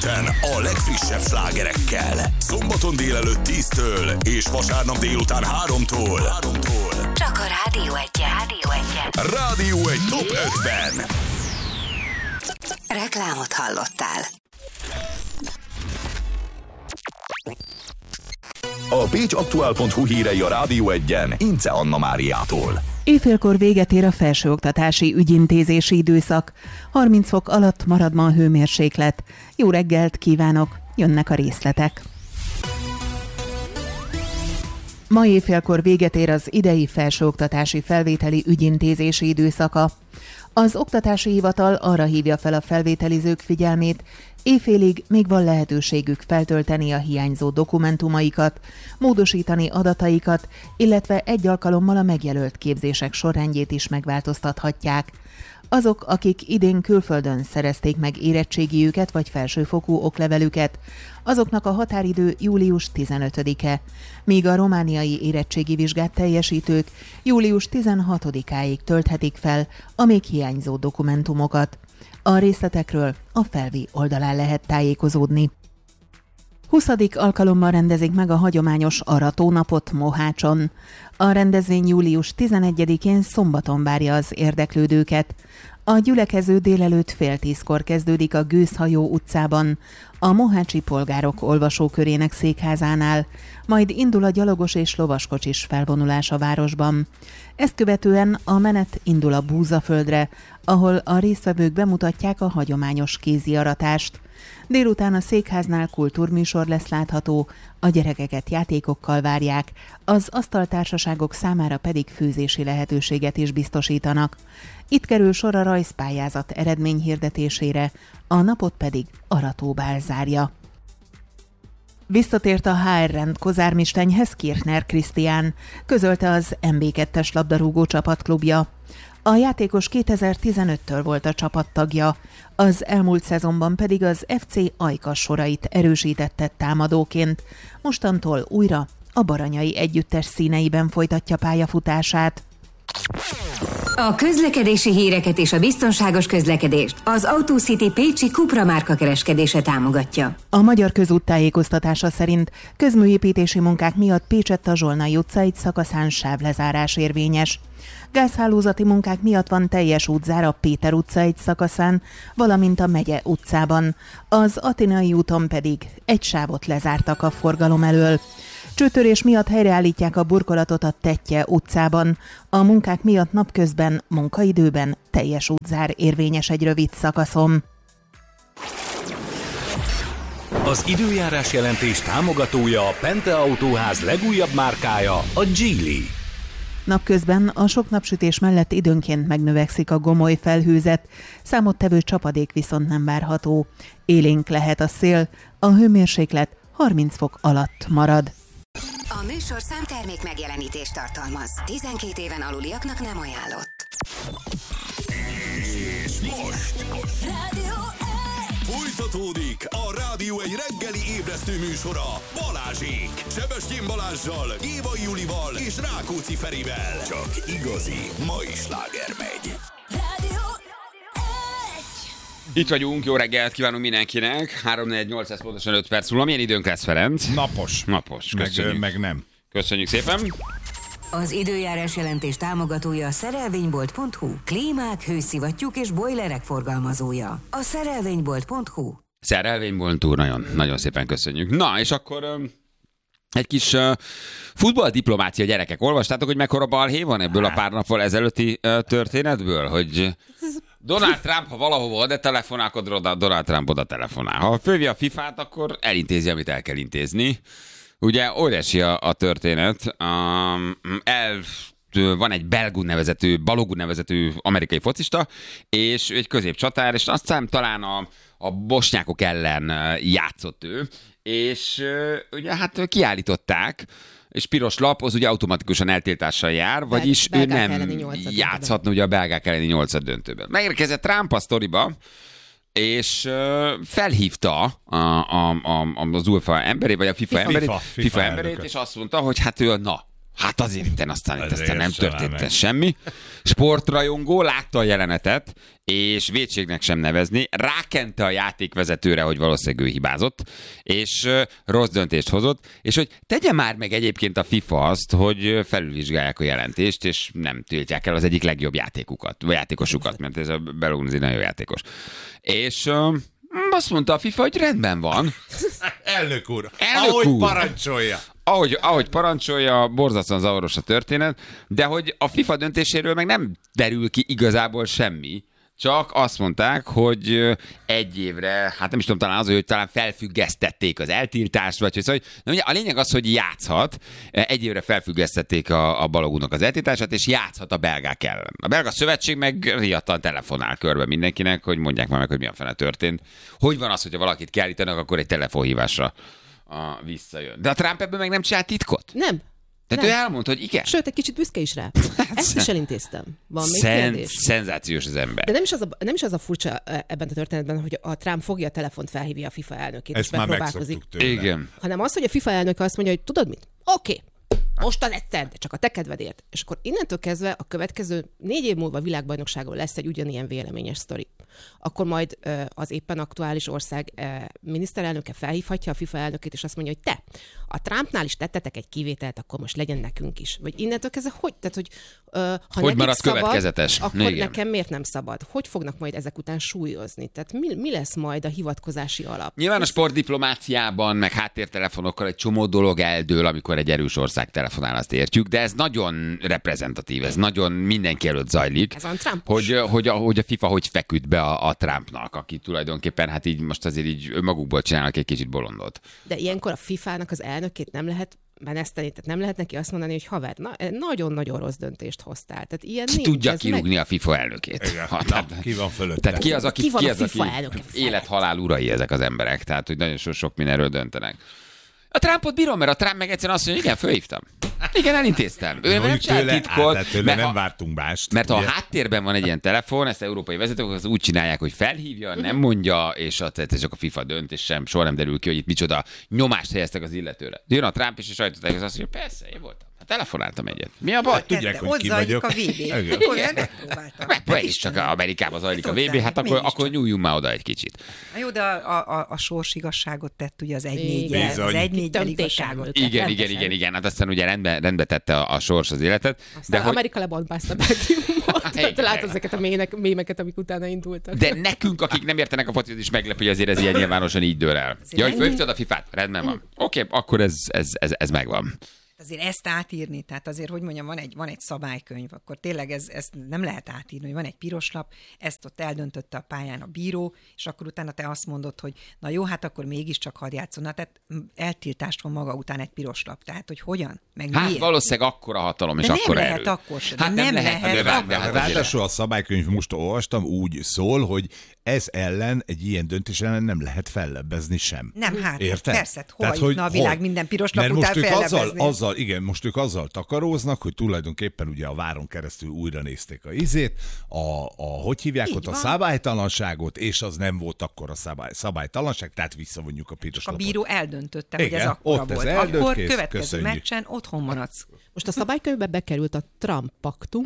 Egyenesen a legfrissebb slágerekkel. Szombaton délelőtt 10-től és vasárnap délután 3-tól. Csak a Rádió Egyen. Rádió egy top 5-ben. Reklámot hallottál. A pécaktuál.hu hírei a Rádió Egyen Ince Anna Máriától. Éjfélkor véget ér a felsőoktatási ügyintézési időszak. 30 fok alatt marad ma a hőmérséklet. Jó reggelt kívánok, jönnek a részletek. Ma éjfélkor véget ér az idei felsőoktatási felvételi ügyintézési időszaka. Az Oktatási Hivatal arra hívja fel a felvételizők figyelmét, éjfélig még van lehetőségük feltölteni a hiányzó dokumentumaikat, módosítani adataikat, illetve egy alkalommal a megjelölt képzések sorrendjét is megváltoztathatják. Azok, akik idén külföldön szerezték meg érettségiüket vagy felsőfokú oklevelüket, azoknak a határidő július 15-e, míg a romániai érettségi vizsgát teljesítők július 16-áig tölthetik fel a még hiányzó dokumentumokat. A részletekről a Felvi oldalán lehet tájékozódni. 20. alkalommal rendezik meg a hagyományos aratónapot Mohácson. A rendezvény július 11-én szombaton várja az érdeklődőket. A gyülekező délelőtt 9:30 kezdődik a Gőzhajó utcában, a mohácsi polgárok olvasókörének székházánál, majd indul a gyalogos és lovaskocsis felvonulás a városban. Ezt követően a menet indul a Búzaföldre, ahol a résztvevők bemutatják a hagyományos kéziaratást. Délután a székháznál kultúrműsor lesz látható, a gyerekeket játékokkal várják, az asztaltársaságok számára pedig főzési lehetőséget is biztosítanak. Itt kerül sor a rajzpályázat eredményhirdetésére, a napot pedig aratóbál zárja. Visszatért a HR rend Kozármistenyhez Kirchner Krisztián, közölte az MB2-es labdarúgó csapatklubja. A játékos 2015-től volt a csapattagja, az elmúlt szezonban pedig az FC Ajkas sorait erősítette támadóként, mostantól újra a Baranyai együttes színeiben folytatja pályafutását. A közlekedési híreket és a biztonságos közlekedést az AutoCity pécsi Cupra márka kereskedése támogatja. A Magyar Közút tájékoztatása szerint közműépítési munkák miatt Pécsett a Zsolnai utca egy szakaszán sávlezárás érvényes. Gázhálózati munkák miatt van teljes útzár a Péter utca egy szakaszán, valamint a Megye utcában. Az Atinai úton pedig egy sávot lezártak a forgalom elől. Csőtörés miatt helyreállítják a burkolatot a Tettye utcában. A munkák miatt napközben, munkaidőben teljes útzár érvényes egy rövid szakaszon. Az időjárás jelentés támogatója a Pente Autóház legújabb márkája, a Geely. Napközben a sok napsütés mellett időnként megnövekszik a gomoly felhőzet, számottevő csapadék viszont nem várható. Élénk lehet a szél, a hőmérséklet 30 fok alatt marad. A műsor számtermék megjelenítést tartalmaz. 12 éven aluliaknak nem ajánlott. És most Rádió folytatódik a Rádió egy reggeli ébresztő műsora Balázsék. Sebestyén Balázssal, Gévai Julival és Rákóczi Ferivel. Csak igazi mai sláger megy. Rádió. Itt vagyunk, jó reggelt kívánunk mindenkinek. 3-4-8, pontosan 5 perc múlva. Milyen időnk lesz, Ferenc? Napos. Köszönjük. Meg nem. Köszönjük szépen. Az időjárás jelentés támogatója a szerelvénybolt.hu. Klímák, hőszivattyúk és bojlerek forgalmazója. A szerelvénybolt.hu. Szerelvénybolt úr, nagyon szépen köszönjük. Na, és akkor egy kis futballdiplomácia, gyerekek. Olvastátok, hogy mekkora balhé van ebből a pár nappal ezelőtti történetből? Hogy Donald Trump, ha valahova oda telefonál, akkor Donald Trump oda telefonál. Ha fölvi a FIFA-t, akkor elintézi, amit el kell intézni. Ugye óriási a történet. Van egy Balogun nevezetű amerikai focista, és egy középcsatár, és aztán talán a bosnyákok ellen játszott ő, és ugye hát kiállították, és piros lap, az ugye automatikusan eltiltással jár, vagyis ő nem játszhatna ugye a belgák elleni 8. döntőben. Megérkezett Trump a sztoriba, és felhívta az UEFA emberét, vagy a FIFA emberét, és azt mondta, hogy hát ő Hát azért itten aztán nem történt semmi. Sportrajongó látta a jelenetet, és vétségnek sem nevezni, rákente a játékvezetőre, hogy valószínűleg ő hibázott, és rossz döntést hozott, és hogy tegye már meg egyébként a FIFA azt, hogy felülvizsgálják a jelentést, és nem tiltják el az egyik legjobb játékosukat, mert ez a Balogun nagyon játékos. És azt mondta a FIFA, hogy rendben van. Elnök úr, ahogy parancsolja. Ahogy parancsolja, borzasztóan zavaros a történet, de hogy a FIFA döntéséről meg nem derül ki igazából semmi, csak azt mondták, hogy egy évre, hát nem is tudom, talán az, hogy talán felfüggesztették az eltiltást, vagy hogy szóval, de ugye a lényeg az, hogy játszhat, egy évre felfüggesztették a Balogunnak az eltiltását, és játszhat a belgák ellen. A belga szövetség meg riadtan telefonál körbe mindenkinek, hogy mondják már meg, hogy mi a fene történt. Hogy van az, hogyha valakit kiállítanak, akkor egy telefonhívásra visszajön. De a Trump ebből meg nem csinált titkot? Nem. Tehát ő elmondta, hogy igen. Sőt, egy kicsit büszke is rá. Ezt is elintéztem. Van még kérdés? Szenzációs az ember. De nem is az a furcsa ebben a történetben, hogy a Trump fogja a telefont, felhívja a FIFA elnökét, ezt és megpróbálkozik. Igen. Hanem az, hogy a FIFA elnök azt mondja, hogy tudod mit? Oké. Most az egyszer, de csak a te kedvedért. És akkor innentől kezdve a következő 4 év múlva világbajnokságon lesz egy ugyanilyen véleményes sztori. Akkor majd az éppen aktuális ország miniszterelnöke felhívhatja a FIFA elnökét, és azt mondja, hogy te, a Trumpnál is tettetek egy kivételt, akkor most legyen nekünk is. Vagy innentől kezdve hogy? Tehát, hogy ha hogy marad szabad, következetes? Akkor igen. nekem miért nem szabad? Hogy fognak majd ezek után súlyozni? Tehát mi lesz majd a hivatkozási alap? Nyilván a sportdiplomáciában, meg háttértelefonokkal egy csomó dolog eldől, amikor egy erős ország telefonál, azt értjük, de ez nagyon reprezentatív, ez nagyon mindenki előtt zajlik, ez hogy a FIFA hogy feküdt be a Trumpnak, aki tulajdonképpen hát így most azért így magukból csinálnak egy kicsit bolondot. De ilyenkor a FIFA-nak az elnökét nem lehet meneszteni, tehát nem lehet neki azt mondani, hogy haver, nagyon-nagyon rossz döntést hoztál. Tehát ilyen ki nincs. tudja kirúgni a FIFA elnökét? Ki van fölötte? Tehát ki az, aki elnöke? élet-halál urai ezek az emberek, tehát hogy nagyon sok mindenről döntenek. A Trumpot bírom, mert a Trump meg egyszerűen azt mondja, igen, fölhívtam. Igen, elintéztem. Ő nem csinált titkot. Tőle nem vártunk mást. Mert ha a háttérben van egy ilyen telefon, ezt európai vezetők az úgy csinálják, hogy felhívja, nem mondja, és csak a FIFA dönt, és soha nem derül ki, hogy itt micsoda nyomást helyeztek az illetőre. Jön a Trump, és sajtótájékoztató azt mondja, persze, én voltam. Telefonáltam egyet. Mi a baj? Tudják, hogy ki vagyok. Ott zajlik a VB. Akkor megpróbáltam. És csak Amerikában zajlik a VB, hát akkor nyúljunk már oda egy kicsit. Jó, de a sors igazságot tett ugye az 1-4-jel. Az 1-4-jel igazságot. Igen. Hát aztán ugye rendbe tette a sors az életet. Aztán Amerika lebombázta Belgiumot. Te látod ezeket a mémeket, amik utána indultak. De nekünk, akik nem értenek a focihoz, is meglepő, hogy azért ez ilyen nyilvánosan így dől el. Ja, hogy fölhívtad a FIFA-t? Rendben van. Oké, akkor ez megvan. Azért ezt átírni, tehát azért, hogy mondjam, van egy szabálykönyv, akkor tényleg ezt nem lehet átírni, hogy van egy piros lap, ezt ott eldöntötte a pályán a bíró, és akkor utána te azt mondod, hogy na jó, hát akkor mégiscsak hadd játszon. Na, tehát eltiltást van maga után egy piros lap, tehát hogy hogyan, meg hát miért? Valószínűleg akkora hatalom, és de akkora erő. Nem lehet akkor sem. Hát nem lehet. Ráadásul a szabálykönyv, most olvastam, úgy szól, hogy ez ellen, egy ilyen döntés ellen nem lehet fellebbezni sem. Nem, hát érted? Persze, hova jutna a világ minden piros lap után fellebbezni? Most ők azzal takaróznak, hogy tulajdonképpen ugye a váron keresztül újra nézték a izét, hogy hívják ott a szabálytalanságot, és az nem volt akkor a szabálytalanság, tehát visszavonjuk a piros lapot. A bíró eldöntötte, hogy ez akkora volt. Akkor következő meccsen otthon maradsz. Most a szabálykönyvbe bekerült a Trump paktum.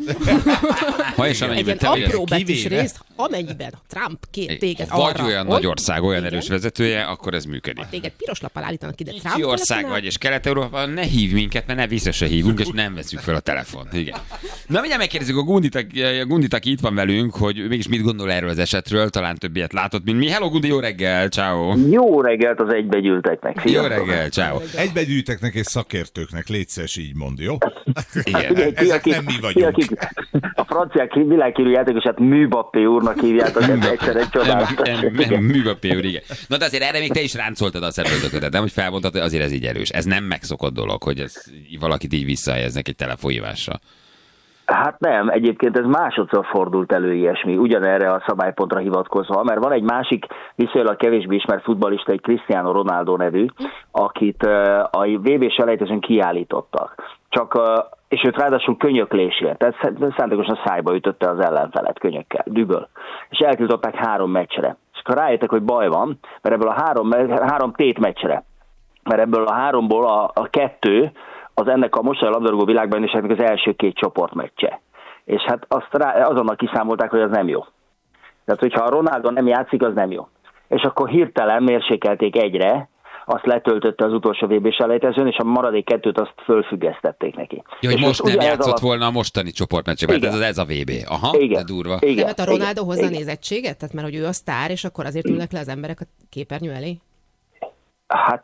Egy ilyen apró betűs rész, amennyiben a Trump téged arra, vagy olyan nagy ország, olyan erős vezetője, akkor ez működik. Téged piros lappal állítanak ide. Kicsi ország vagy, és Kelet-Európában ne hívj minket, mert ne vissza se hívunk, és nem veszünk fel a telefont. Igen. Na, mindjárt megkérdezzük a Gundit, aki itt van velünk, hogy mégis mit gondol erről az esetről, talán több ilyet látott, mint mi. Hello, Gundi, jó reggel, ciao. Jó reggelt az egybegyűlteknek. Jó reggel, ciao. Egybegyűlteknek és szakértőknek, légy szíves, így mond, jó? Igen. Ezek nem mi vagyunk. A franciák világhírű játékosát Mbappé úrnak hívják, az egyszerűen csodálatos. Mbappé úr, igen. Na de azért erre még te is ráncoltad a szemöldöködet, nem? Hogy felmondtad, hogy azért ez így erős. Ez nem megszokott dolog, hogy ez valakit így visszahelyeznek egy telefonhívásra. Hát nem, egyébként ez másodszor fordult elő ilyesmi, ugyanerre a szabálypontra hivatkozva, mert van egy másik viszonylag kevésbé ismert futballista, egy Cristiano Ronaldo nevű, akit a VB-selejtezőn kiállítottak. És őt ráadásul könyöklésért, tehát szándékosan szájba ütötte az ellenfelet könyökkel, düböl. És eltiltották 3 meccsre. És akkor rájöttek, hogy baj van, mert ebből a 3 tét meccsre, mert ebből a 3-ból a 2 az ennek a mostani labdarúgó világbajnokságnak az első 2 csoportmeccse. És hát azonnal kiszámolták, hogy az nem jó. Tehát, hogyha a Ronaldo nem játszik, az nem jó. És akkor hirtelen mérsékelték 1-re, azt letöltötte az utolsó VB-s elejtezőn, és a maradék 2-t azt fölfüggesztették neki. Jó, hogy most nem játszott volna a mostani csoportmeccsben, mert ez a VB. Aha, igen. De durva. Igen. Nem, hát a Ronaldo hozza nézettséget? Tehát mert hogy ő a sztár, és akkor azért ülnek le az emberek a képernyő elé? Hát...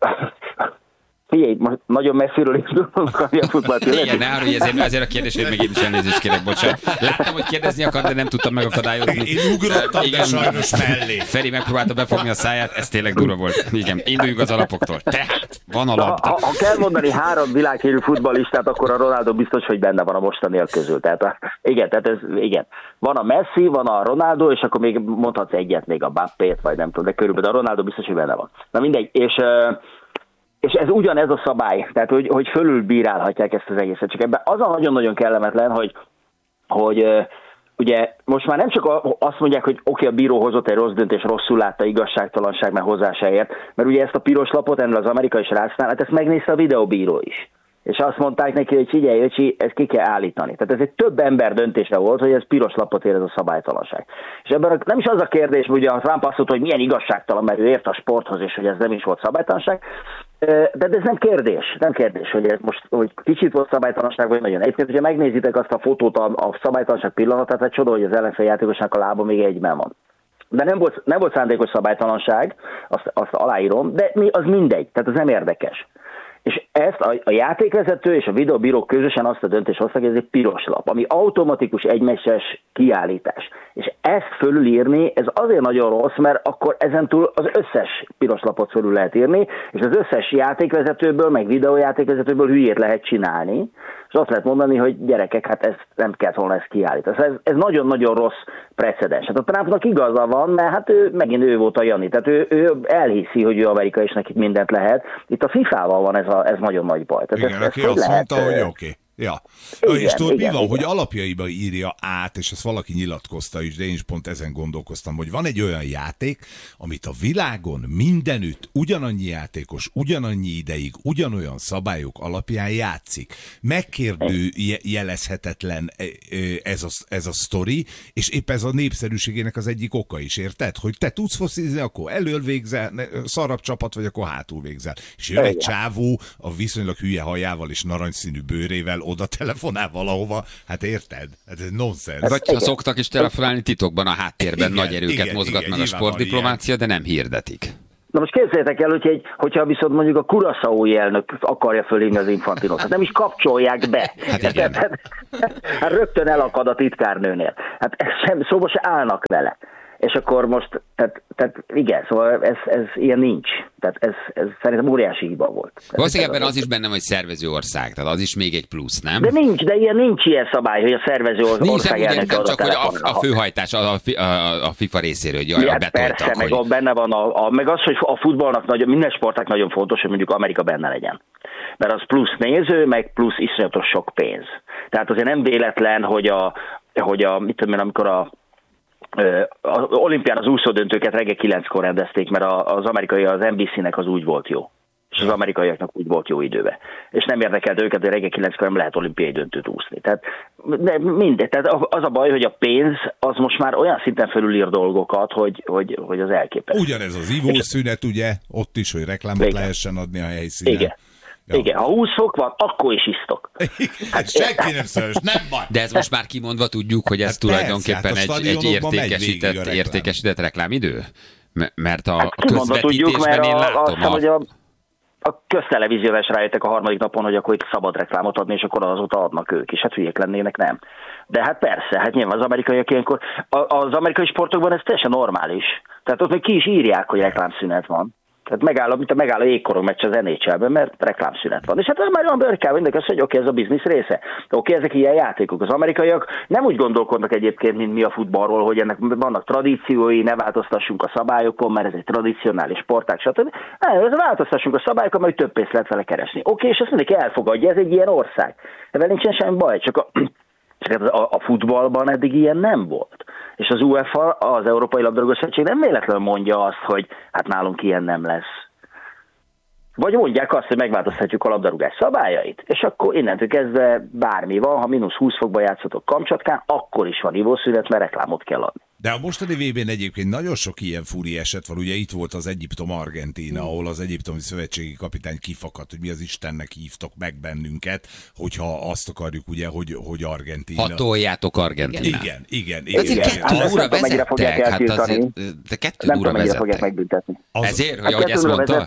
Figyelj, most nagyon messziről indulunk a futballt. Igen, ne arra, ezért a kérdésért meg én is elnézést kérek, bocsánat. Láttam, hogy kérdezni akar, de nem tudtam megakadályozni. Én ugrottam, de sajnos mellé. Feri megpróbálta befogni a száját, ez tényleg durva volt. Igen, induljunk az alapoktól. Tehát, van a labda. Ha kell mondani 3 világhírű futballistát, akkor a Ronaldo biztos, hogy benne van a mostaniak közül. Tehát, igen. Van a Messi, van a Ronaldo, és akkor még mondhatsz egyet, még a Mbappét, vagy nem tudom, de körülbelül a Ronaldo biztos, hogy benne van. Na mindegy, és ez ugyanez a szabály, tehát hogy fölülbírálhatják ezt az egészet. Csak ebben az a nagyon-nagyon kellemetlen, hogy ugye most már nem csak azt mondják, hogy oké, a bíró hozott egy rossz döntés, rosszul látta, igazságtalanság, mert hozzá se ért, mert ugye ezt a piros lapot ennél az amerikai srácnál, hát ezt megnézte a videóbíró is. És azt mondták neki, hogy figyelj, öcsi, ezt ki kell állítani. Tehát ez egy több ember döntése volt, hogy ez piros lapot ér, ez a szabálytalanság. És ebben nem is az a kérdés, hogy a Trump azt mondta, hogy milyen igazságtalan, mert ő ért a sporthoz, és hogy ez nem is volt szabálytalanság. De ez nem kérdés, hogy ez most hogy kicsit volt szabálytalanság, vagy nagyon. Egyébként, hogyha megnézitek azt a fotót, a szabálytalanság pillanatát, hát csoda, hogy az ellenfél játékosnak a lába még egyben van. De nem volt szándékos szabálytalanság, azt aláírom, de az mindegy, tehát ez nem érdekes. És ezt a játékvezető és a videóbíró közösen azt a döntést hozták, hogy ez egy piros lap, ami automatikus egymeccses kiállítás. És ezt fölülírni, ez azért nagyon rossz, mert akkor ezentúl az összes piros lapot fölül lehet írni, és az összes játékvezetőből, meg videójátékvezetőből hülyét lehet csinálni, és azt lehet mondani, hogy gyerekek, hát ezt nem kellett volna ezt kiállítani. Ez nagyon-nagyon rossz precedens. Hát a Trumpnak igaza van, mert hát megint ő volt a Jani. Tehát ő elhiszi, hogy ő amerikai, és nekik mindent lehet. Itt a FIFA-val van ez nagyon nagy baj. Tehát igen, aki azt mondta, hogy oké. Ja. Igen, és tudod, mi van, hogy alapjaiba írja át, és ezt valaki nyilatkozta is, de én is pont ezen gondolkoztam, hogy van egy olyan játék, amit a világon mindenütt ugyanannyi játékos, ugyanannyi ideig, ugyanolyan szabályok alapján játszik. Megkérdőjelezhetetlen ez a sztori, és épp ez a népszerűségének az egyik oka is, érted? Hogy te tudsz foszizni, akkor elől végzel, szarabb csapat vagy, akkor hátul végzel. És jön egy csávó a viszonylag hülye hajával és narancsszínű bőrével, oda telefonál valahova, hát érted? Hát ez nonsens. Vagy ha szoktak is telefonálni titokban a háttérben, nagy erőket mozgat meg a sportdiplomácia, de nem hirdetik. Na most képzeljétek el, hogyha viszont mondjuk a Curaçaói elnök akarja fölhívni az Infantinot, hát nem is kapcsolják be. Hát igen. Hát rögtön elakad a titkárnőnél. Hát szóval se állnak vele. És akkor most, tehát igen, szóval ez ilyen nincs. Tehát ez szerintem óriási hiba volt. Valószínűleg ebben az is benne, hogy szervező ország, tehát az is még egy plusz, nem? De nincs ilyen szabály, hogy a szervező ország elnöke nem csak, hogy a főhajtás a FIFA részéről, hogy jaj, betoltak. Persze, meg benne van, meg az, hogy a futballnak minden sportnak nagyon fontos, hogy mondjuk Amerika benne legyen. Mert az plusz néző, meg plusz iszonyatos sok pénz. Tehát azért nem véletlen, hogy mit tudom én, amikor az olimpián az úszódöntőket reggel 9-kor rendezték, mert az amerikai, az NBC-nek az úgy volt jó. És az amerikaiaknak úgy volt jó időbe. És nem érdekelt őket, hogy reggel 9-kor nem lehet olimpiai döntőt úszni. Tehát mindegy. Tehát az a baj, hogy a pénz az most már olyan szinten felülír dolgokat, hogy az elképesztő. Ugyanez az ivószünet, ugye? Ott is, hogy reklámot lehessen adni a helyszínen. Igen. Ja. Igen, ha 20 fok van, akkor is isztok. Hát senki nem szörös, nem van. De ez most már kimondva tudjuk, hogy ez hát tulajdonképpen egy értékesített reklámidő? Mert a közvetítésben én látom. A köztelevízióra is rájöttek a harmadik napon, hogy akkor itt szabad reklámot adni, és akkor azóta adnak ők is. Hát hülyék lennének, nem. De hát persze, hát nyilván az amerikaiak ilyenkor, az amerikai sportokban ez teljesen normális. Tehát ott még ki is írják, hogy reklámszünet van. Tehát megáll a jégkorong meccs az NHL-ben, mert reklámszünet van. És hát már Amerikában mindenki azt, hogy oké, ez a biznisz része. Oké, ezek ilyen játékok. Az amerikaiak nem úgy gondolkodnak egyébként, mint mi a futballról, hogy ennek vannak tradíciói, ne változtassunk a szabályokon, mert ez egy tradicionális sportág, stb. Változtassunk a szabályokon, mert több pénzt lehet vele keresni. Oké, és ezt mindenki elfogadja, ez egy ilyen ország. Ebben nincsen semmi baj, csak a futballban eddig ilyen nem volt. És az UEFA, az Európai Labdarúgó Szövetség nem véletlenül mondja azt, hogy hát nálunk ilyen nem lesz. Vagy mondják azt, hogy megváltoztatjuk a labdarúgás szabályait, és akkor innentől kezdve bármi van, ha -20 fokba játszotok Kamcsatkán, akkor is van ivószünet, mert reklámot kell adni. De a mostani VB-n egyébként nagyon sok ilyen fúri eset van. Ugye itt volt az Egyiptom-Argentína, ahol az egyiptomi szövetségi kapitány kifakadt, hogy mi az Istennek hívtok meg bennünket, hogyha azt akarjuk, ugye, hogy Argentína. Ha toljátok Argentinát. Igen. Azért 2 óra vezettek, hát azért, de 2 óra vezettek. Megbüntetni. Ezért, hogy ahogy ezt mondta?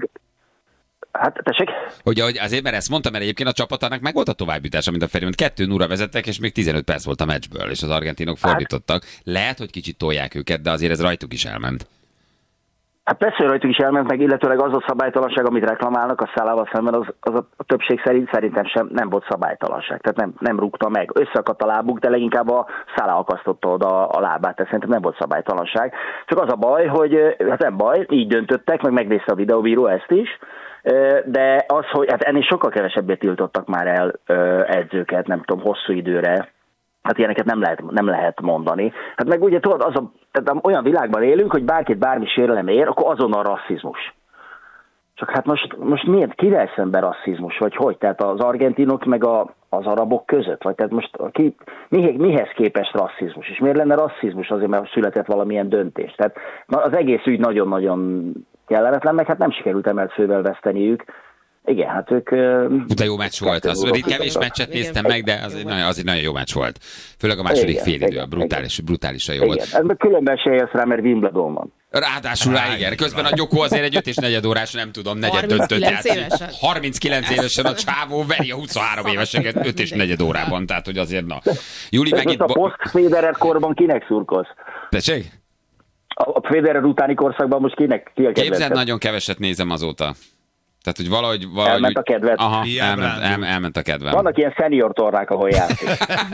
Hát, tessék? Hogy azért, mert ezt mondtam, mert egyébként a csapatának meg volt a továbbjutása, mint a Feri, mert 2-0 vezettek, és még 15 perc volt a meccsből, és az argentinok fordítottak. Lehet, hogy kicsit tolják őket, de azért ez rajtuk is elment. Hát persze, hogy rajtuk is elment, meg illetőleg az a szabálytalanság, amit reklamálnak a Szálával szemben, az a többség szerint szerintem sem nem volt szabálytalanság. Tehát nem rúgta meg. Összeakadt a lábuk, de leginkább a Szálá akasztotta oda a lábát, tehát szerintem nem volt szabálytalanság. Csak az a baj, hogy hát nem baj, így döntöttek, meg megnézte a videóbíró ezt is, de az, hogy hát ennél sokkal kevesebbé tiltottak már el edzőket, nem tudom, hosszú időre. Hát ilyeneket nem lehet mondani. Hát meg ugye tudod, tehát olyan világban élünk, hogy bárkit bármi sérelem ér, akkor azonnal rasszizmus. Csak hát most miért, kivel szemben rasszizmus, vagy hogy? Tehát az argentinok meg az arabok között? Vagy tehát most mihez képest rasszizmus? És miért lenne rasszizmus? Azért, mert született valamilyen döntés. Tehát az egész ügy nagyon-nagyon kellemetlen, meg hát nem sikerült emelt fővel veszteniük. Igen, hát ők... De jó meccs volt. Itt kevés meccset néztem meg, de azért nagyon jó meccs volt. Főleg a második félidő, brutálisan jó volt. Igen, különben se élsz rá, mert Wimbledon van. Ráadásul igen. Közben a Gyokó azért egy 5 és negyed órás, nem tudom, negyed döntött játszik. 39 évesen a csávó veri a 23 éveseket 5 és negyed órában, tehát hogy azért na. Júli megint... A post-Federer korban kinek szurkolsz? Tessék? A Federer utáni korszakban most ki a kedvenced? Képzeld, nagyon keveset nézem azóta. Tehát, hogy valahogy... Elment a kedved? Aha, elment a kedvem. Vannak ilyen senior tornák, ahol játszik.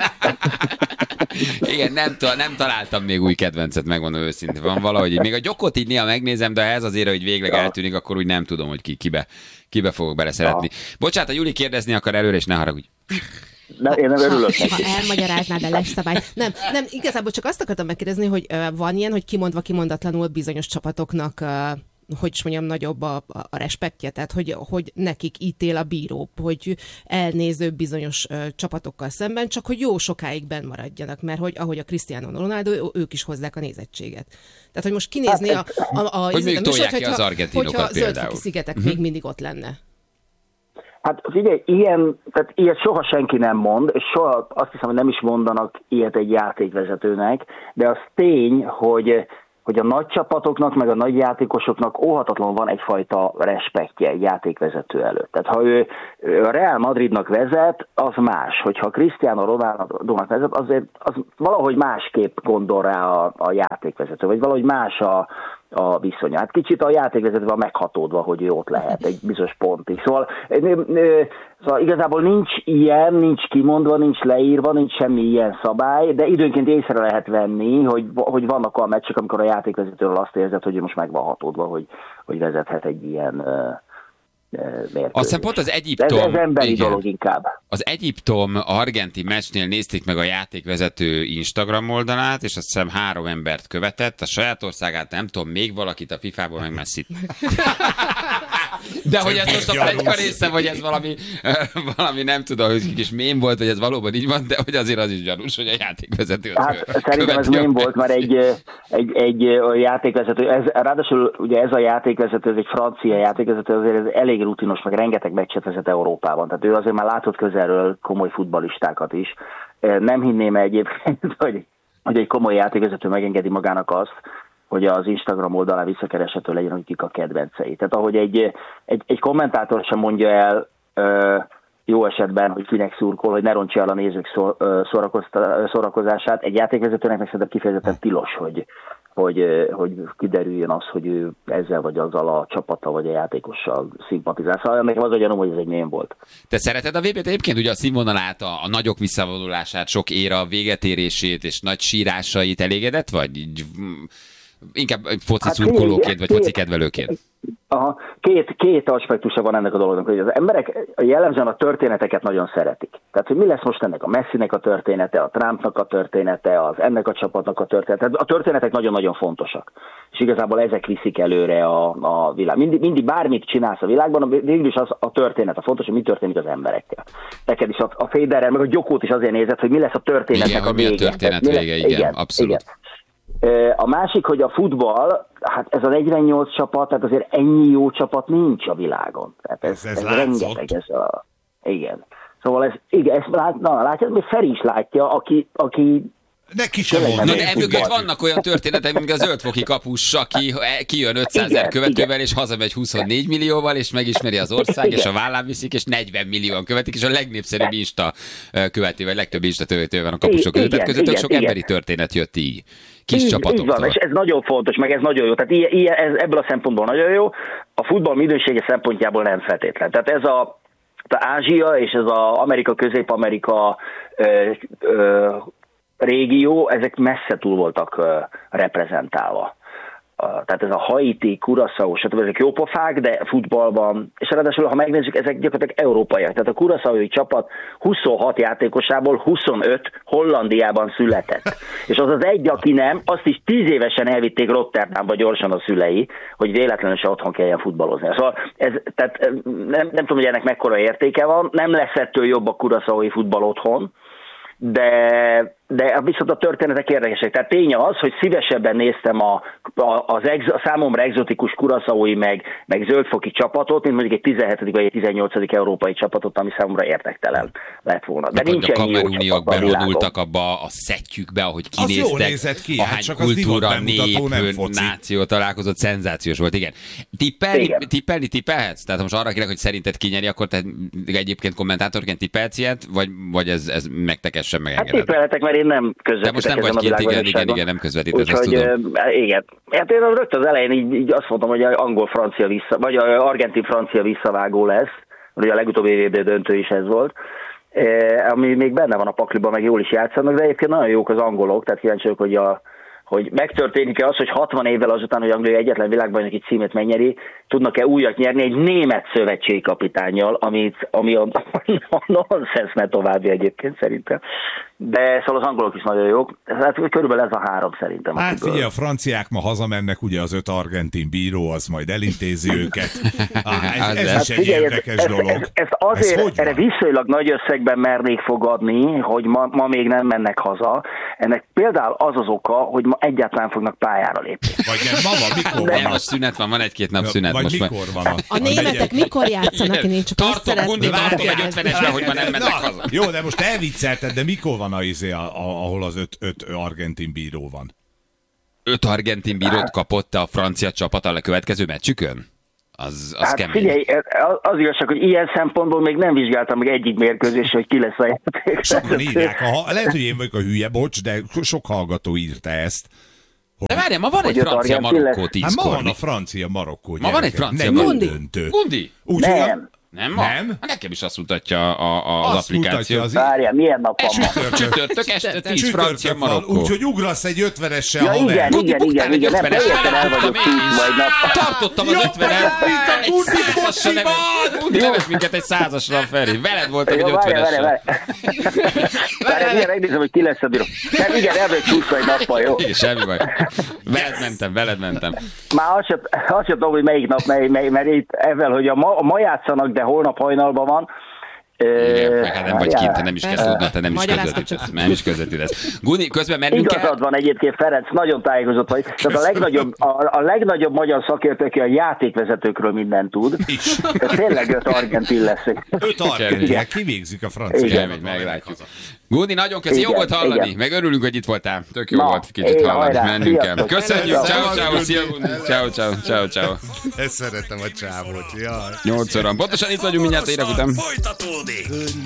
Igen, nem találtam még új kedvencet, megmondom őszintén. Van valahogy, még a Gyokot így néha megnézem, de ez azért, hogy végleg eltűnik, akkor úgy nem tudom, hogy kibe fogok beleszeretni. Bocsánat, a Júli kérdezni akar előre, és ne haragudj. Én nem örülök neki. Ha elmagyaráznád a szabály. Nem, igazából csak azt akartam megkérdezni, hogy van ilyen, hogy kimondva kimondatlanul bizonyos csapatoknak hogy is mondjam, nagyobb a respektje, tehát hogy nekik ítél a bíró, hogy elnéző bizonyos csapatokkal szemben, csak hogy jó sokáig benn maradjanak, mert hogy ahogy a Cristiano Ronaldo, ők is hozzák a nézettséget. Tehát, hogy most kinézni hogy még tolják ki az argentinokat hogyha például. Zöldfoki szigetek még mindig ott lenne. Hát figyelj, tehát ilyet soha senki nem mond, és soha azt hiszem, hogy nem is mondanak ilyet egy játékvezetőnek, de az tény, hogy a nagy csapatoknak, meg a nagy játékosoknak óhatatlanul van egyfajta respektje egy játékvezető előtt. Tehát ha ő a Real Madridnak vezet, az más. Hogyha Cristiano Ronaldo-nak vezet, azért az valahogy másképp gondol rá a játékvezető, vagy valahogy más a viszony. Hát kicsit a játékvezető van meghatódva, hogy ő ott lehet egy bizonyos pontig. Szóval igazából nincs kimondva, nincs leírva, nincs semmi ilyen szabály, de időnként észre lehet venni, hogy vannak olyan meccsek, amikor a játékvezetőről azt érzed, hogy ő most meg van hatódva, hogy vezethet egy ilyen mérkőzés. Aztán pont az Egyiptom... Ez emberi dolog inkább. Az Egyiptom-argenti meccsnél nézték meg a játékvezető Instagram oldalát, és azt hiszem 3 embert követett, a saját országát, nem tudom, még valakit a FIFA-ból, meg Messit. De hogy ez most a pletyka része, vagy ez valami nem tudom, hogy kis mém volt, hogy ez valóban így van, de hogy azért az is gyanús, hogy a játékvezető az szerintem ez mém volt, mert egy játékvezető, ráadásul ugye ez a játékvezető, ez egy francia játékvezető, azért ez elég rutinos, meg rengeteg meccset vezet Európában. Tehát ő azért már látott közelről komoly futballistákat is. Nem hinném egyébként, hogy egy komoly játékvezető megengedi magának azt, hogy az Instagram oldalán visszakereshető legyen, hogy kik a kedvencei. Tehát ahogy egy kommentátor sem mondja el jó esetben, hogy kinek szurkol, hogy ne rontsa el a nézők szórakozását, egy játékvezetőnek meg szerintem kifejezetten tilos, hogy kiderüljön az, hogy ő ezzel vagy azzal a csapata vagy a játékossal szimpatizál. Szóval nekem az a gyanúm, hogy ez egy mém volt. Te szereted a VB-t egyébként, ugye a színvonalát, a nagyok visszavonulását, sok éra végetérését és nagy sírásait elégedett, vagy inkább foci szurkolóként, vagy foci kedvelőként? Két aspektusa van ennek a dolognak, hogy az emberek jellemzően a történeteket nagyon szeretik. Tehát, hogy mi lesz most ennek a Messinek a története, a Trumpnak a története, az ennek a csapatnak a története. A történetek nagyon-nagyon fontosak. És igazából ezek viszik előre a világ. Mindig bármit csinálsz a világban, végülis az a történet a fontos, hogy mi történik az emberekkel. Neked is a Federer, meg a Gyokót is azért nézett, hogy mi lesz a történetnek a vége. Igen, mi a történet vége, igen, abszolút. Igen. A másik, hogy a futball, hát ez a 48 csapat, tehát azért ennyi jó csapat nincs a világon. Tehát ez rengeteg. Igen. Szóval látja, még Feri is látja, aki neki sem van. Na de emögött vannak olyan történetek, mint a zöldfoki kapus, aki kijön 500 000 követővel, és hazamegy 24 millióval, és megismeri az ország, és a vállán viszik, és 40 millióan követik, és a legnépszerűbb Insta követő, vagy legtöbb Insta követő van a kapusok között. Tehát közöttök sok emberi történet jött így. Kis csapatoktól. Így van, és ez nagyon fontos, meg ez nagyon jó. Tehát ez ebből a szempontból nagyon jó. A futball minősége szempontjából nem feltétlen. Tehát ez az Ázsia és ez az Amerika, Közép-Amerika régió, ezek messze túl voltak reprezentálva. Tehát ez a Haiti, Curaçao, stb. Ezek jó pofák, de futballban, és ráadásul, ha megnézzük, ezek gyakorlatilag európaiak. Tehát a Curaçaoi csapat 26 játékosából 25 Hollandiában született. És az egy, aki nem, azt is 10 évesen elvitték Rotterdamba gyorsan a szülei, hogy véletlenül se otthon kelljen futballozni. Szóval tehát nem tudom, hogy ennek mekkora értéke van, nem lesz ettől jobb a Curaçaoi futball otthon, de viszont a történetek érdekesek. Tehát tény az, hogy szívesebben néztem a számomra egzotikus Curaçaoi meg zöldfoki csapatot, mint mondjuk egy 17. vagy egy 18. európai csapatot, ami számomra érdektelen lett volna. De nincs ennyi jó csapat a világon. Bevonultak abba a szettyükbe, ahogy kinéztek, ahány kultúra, nép, náció találkozott, szenzációs volt, igen. Tippelhetsz? Tehát most arra kérek, hogy szerinted kinyeri, akkor te egyébként kommentátorként tippelhetsz ilyet, vagy ez megtekessen, megengeded? Hát tippelhetek, mert én nem közvetítek. De most nem vagy kint, igen, nem közvetítesz, ezt tudom. Igen. Hát én rögtön az elején így azt mondtam, hogy angol-francia vagy argentin-francia visszavágó lesz, ugye a legutóbbi VB döntő is ez volt, ami még benne van a pakliban, meg jól is játszanak, de egyébként nagyon jók az angolok, tehát kíváncsi vagyok, hogy megtörténik-e az, hogy 60 évvel azután, hogy Anglia egyetlen világbajnoki címét megnyeri, tudnak-e újat nyerni egy német szövetségi kapitánnyal, ami a nonsens további egyébként szerintem. De szóval az angolok is nagyon jók. Hát körülbelül ez a 3 szerintem. Hát figyelj, a franciák ma hazamennek, ugye az 5 argentin bíró, az majd elintézi őket. Ez is egy érdekes dolog. Ezt azért erre viszonylag nagy összegben mernék fogadni, hogy ma még nem mennek haza. Ennek például az oka, hogy ma egyáltalán fognak pályára lépni. Vagy nem, mikor van? Nem, most szünet van, van 1-2 nap szünet. Vagy most mikor van? A németek mikor játszanak? Én csak tartom egy 50-esben, hogy ma nem mennek haza. Jó, de most elviccelted, de mikor van ahol az 5 argentin bíró van? 5 argentin bírót kapott a francia csapat a következő meccsükön? Az hát kemény. Figyelj, az igazság, hogy ilyen szempontból még nem vizsgáltam meg egyik mérkőzésre, hogy ki lesz a játék. Sokan írják, lehet, hogy én vagyok a hülye, bocs, de sok hallgató írta ezt. De várjál, ma van egy francia-Marokkó 10-kor. Hát ma van a francia-Marokkó. Ma van egy francia-Marokkó. Gundi? Nem. Nem ma? Nem? Nekem is azt mutatja az applikáció. Várjál, milyen nap van ma? Csütörtök este 10 francia Marokkó. Úgyhogy ugrasz egy 50-essel, ja, igen, buktál egy 50-es. Nem, el vagyok majd nap. Tartottam az 50-et. Egy 100-asra nevet minket egy 100-asra, Feri. Veled voltam egy 50-essel. Várjál, igen, megnézem, hogy ki lesz a bíró. Nem, igen, elvegyek 20 egy nappal, jó? Igen, semmi baj. Veled mentem. Már azt sem tudom, hogy melyik nap, mert itt ezzel, hogy ma játszanak, de holnap hajnalban van. Igen, hát nem vagy kint, te nem is kell tudni, te nem is közvetítesz. Guni, közben mennünk kell. Igazad van egyébként, Ferenc, nagyon tájékozott vagy. Tehát a legnagyobb magyar szakértő, aki a játékvezetőkről mindent tud. Tényleg 5 argentin lesz. 5 argentin, kivégzik a franciát. Meglátjuk. Guni, nagyon köszi, jó volt hallani, igen. Meg örülünk, hogy itt voltál. Tök jó volt kicsit hallani, mennünk kell. Köszönjük, ciao, szia Guni, ciao. Ezt szeretem a csávot, jaj. 8 óra. Pontosan itt vagyunk mindjárt a hírek után. Folytatódik.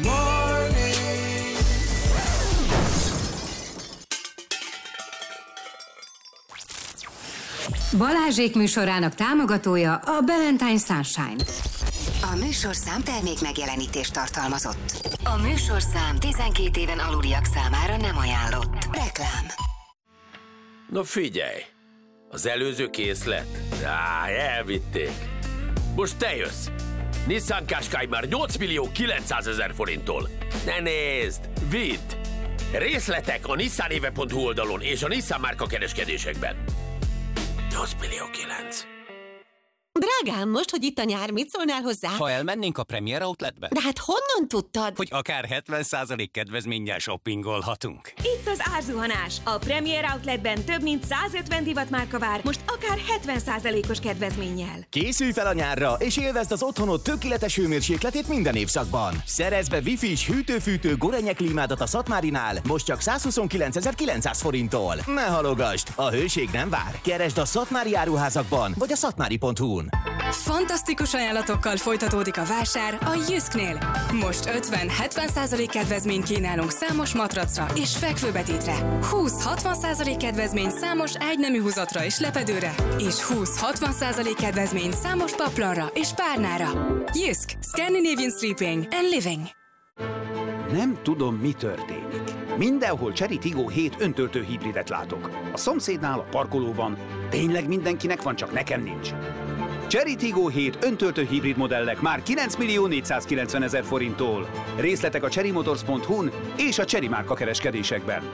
Balázsék műsorának támogatója a Valentine Sunshine. A műsorszám termék megjelenítést tartalmazott. A műsorszám 12 éven aluliak számára nem ajánlott. Reklám. No figyelj, az előző készlet? Elvitték. most te jössz. Nissan Qashqai már 8 millió 900 000 forinttól. Ne nézd, vidd! Részletek a nissanéve.hu oldalon és a Nissan márka kereskedésekben. 8 millió 9. Drágám, most, hogy itt a nyár, mit szólnál hozzá? Ha elmennénk a Premier Outletbe? De hát honnan tudtad? Hogy akár 70% kedvezménnyel shoppingolhatunk. Itt az árzuhanás. A Premier Outletben több mint 150 divatmárka vár, most akár 70%-os kedvezménnyel. Készülj fel a nyárra, és élvezd az otthonod tökéletes hőmérsékletét minden évszakban. Szerezd be Wi-Fi-s hűtő-fűtő Gorenje klímádat a Szatmárinál, most csak 129.900 forinttól. Ne halogasd, a hőség nem vár. Keresd a Szatmári áruházakban, vagy a szatmári.hu-n. Fantasztikus ajánlatokkal folytatódik a vásár a Jysknél. Most 50-70% kedvezményt kínálunk számos matracra és fekvőbetétre. 20-60% kedvezmény számos ágynemű húzatra és lepedőre, és 20-60% kedvezmény számos paplanra és párnára. Jysk. Scandinavian Sleeping and Living. Nem tudom, mi történik. Mindenhol Chery Tiggo 7 öntöltő hibridet látok. A szomszédnál, a parkolóban. Tényleg mindenkinek van, csak nekem nincs. Chery Tiggo 7 öntöltő hibrid modellek már 9 millió 490 000 forinttól. Részletek a cherrymotors.hu-n és a Chery márka kereskedésekben.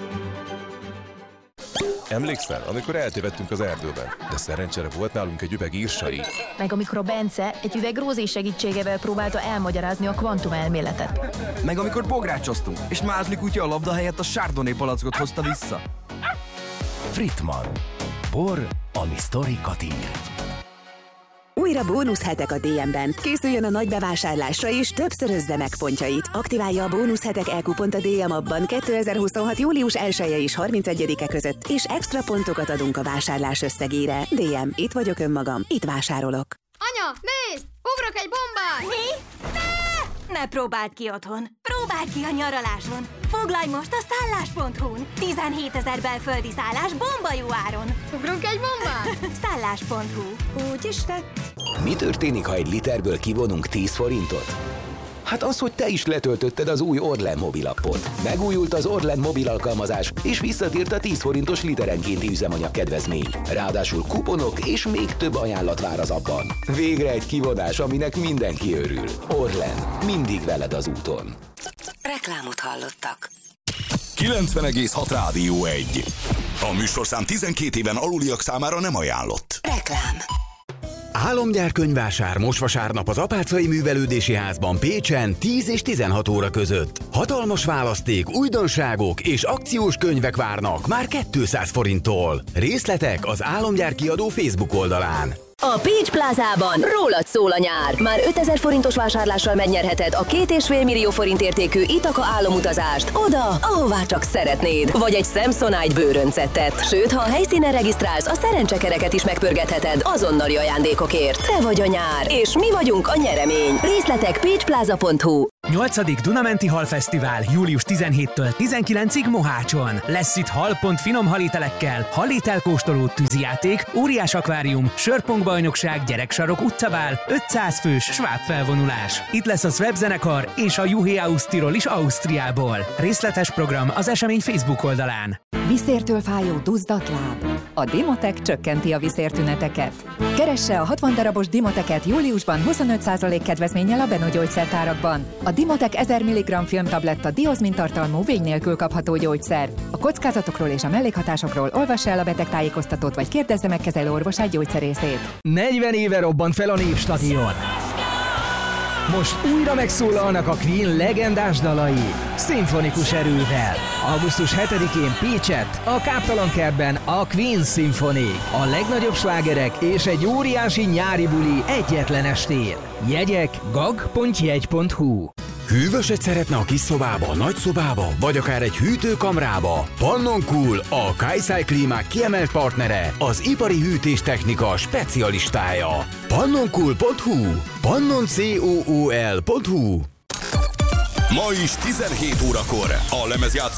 Emlékszel, amikor eltévedtünk az erdőben, de szerencsére volt nálunk egy üveg írsai. Meg amikor a Bence egy üveg Rózé segítségével próbálta elmagyarázni a kvantumelméletet. Meg amikor bográcsoztunk, és Mázli kutya a labda helyett a Chardonnay palackot hozta vissza. Fritman. Bor, ami sztorikat ír. Újra bónuszhetek a DM-ben. Készüljön a nagy bevásárlásra és többszörözze meg pontjait. Aktiválja a bónuszhetek e-kupont a DM appban 2026. július 1-e és 31-e között, és extra pontokat adunk a vásárlás összegére. DM, itt vagyok önmagam, itt vásárolok. Anya, nézd! Ugrok egy bombát! Mi? Ne próbáld ki otthon. Próbáld ki a nyaraláson. Foglalj most a szállás.hu-n. 17 000 belföldi szállás bomba jó áron. Ugrunk egy bombát? Szállás.hu. Úgy is lett. Mi történik, ha egy literből kivonunk 10 forintot? Hát az, hogy te is letöltötted az új Orlen mobilappot. Megújult az Orlen mobil alkalmazás, és visszatért a 10 forintos literenkénti üzemanyag kedvezmény. Ráadásul kuponok és még több ajánlat vár az appban. Végre egy kivonás, aminek mindenki örül. Orlen, mindig veled az úton. Reklámot hallottak. 90,6 Rádió 1. A műsorszám 12 éven aluliak számára nem ajánlott. Reklám. Álomgyár könyvvásár most vasárnap az Apáczai Művelődési Házban Pécsen 10 és 16 óra között. Hatalmas választék, újdonságok és akciós könyvek várnak már 200 forinttól. Részletek az Álomgyár kiadó Facebook oldalán. A Pécs Plázában rólad szól a nyár. Már 5000 forintos vásárlással megnyerheted a 2,5 millió forint értékű Ithaca álomutazást oda, ahová csak szeretnéd. Vagy egy Samsonite bőröncettet. Sőt, ha a helyszínen regisztrálsz, a szerencsekereket is megpörgetheted azonnali ajándékokért. Te vagy a nyár, és mi vagyunk a nyeremény. Részletek pécsplaza.hu. 8. Dunamenti Halfesztivál július 17-től 19-ig Mohácson. Lesz itt halpont finom halitelekkel, halételkóstoló tűzijáték, óriás akvárium, sörpongbajnokság, gyereksarok, utcabál, 500 fős sváb felvonulás. Itt lesz a Sweb zenekar és a Juhé Ausztirol is Ausztriából. Részletes program az esemény Facebook oldalán. Viszértől fájó duzzat láb. A Dimotec csökkenti a viszértüneteket. Keresse a 60 darabos Dimoteket júliusban 25% kedvezménnyel a Beno gyógyszertárakban. A Dimotec 1000 mg filmtabletta diozmintartalmú vény nélkül kapható gyógyszer. A kockázatokról és a mellékhatásokról olvassa el a betegtájékoztatót, vagy kérdezze meg kezelőorvosát gyógyszerészét. 40 éve robbant fel a Népstadion. Most újra megszólalnak a Queen legendás dalai, szimfonikus erővel. Augusztus 7-én Pécset, a Káptalankertben a Queen Symphony. A legnagyobb slágerek és egy óriási nyári buli egyetlen estén. Jegyek gag.jegy.hu. Hűvöset szeretne a kis szobába, nagy szobába, vagy akár egy hűtőkamrába? Pannon Cool, a Kaisai klímák kiemelt partnere, az ipari hűtéstechnika specialistája. pannoncool.hu. pannoncool.hu. Ma is 17 órakor a lemezjátszó